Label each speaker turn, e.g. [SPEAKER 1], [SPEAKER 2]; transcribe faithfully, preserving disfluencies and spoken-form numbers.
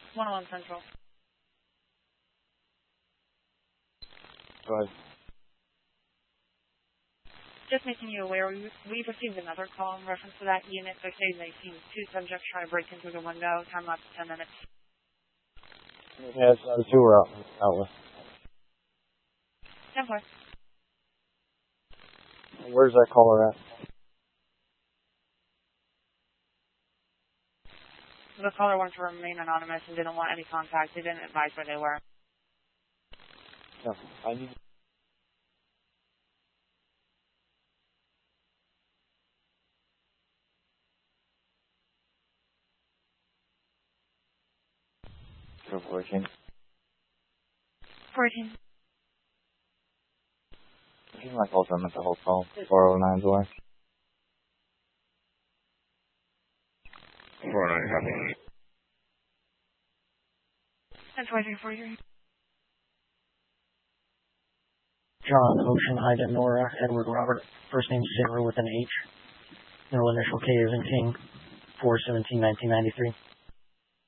[SPEAKER 1] one oh one Central.
[SPEAKER 2] Go ahead.
[SPEAKER 1] Just making you aware, we, we've received another call in reference to that unit. They're saying they've seen two subjects try to break in through the window. Time lapse ten minutes.
[SPEAKER 2] Yeah, it's uh, two we're out, out with.
[SPEAKER 1] ten four.
[SPEAKER 2] Where's that caller at?
[SPEAKER 1] The caller wanted to remain anonymous and didn't want any contact. They didn't advise where they were.
[SPEAKER 2] No, I need... fourteen.
[SPEAKER 1] fourteen.
[SPEAKER 2] He's my call from at the whole call. four oh nine's away. four oh nine, copy.
[SPEAKER 1] ten twenty for you.
[SPEAKER 3] John, Ocean, Ida, Nora, Edward, Robert. First name Sarah with an H. Middle initial K as in King. four seventeen nineteen ninety-three.